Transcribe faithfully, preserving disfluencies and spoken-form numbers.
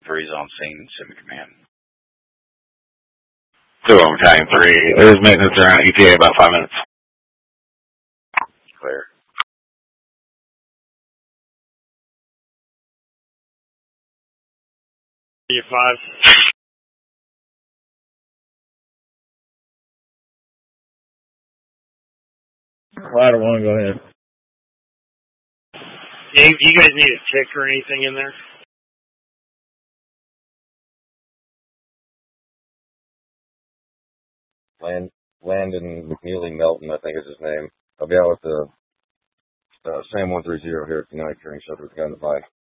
Three's on scene. Send me command. Two on Battalion three. There's maintenance around E T A about five minutes. Clear. E five. Ladder one, go ahead. You, you guys need a tick or anything in there? Land, Landon McNeely Melton, I think is his name. I'll be out with the uh, Sam one thirty here at United carrying shelter with the guy in the bike.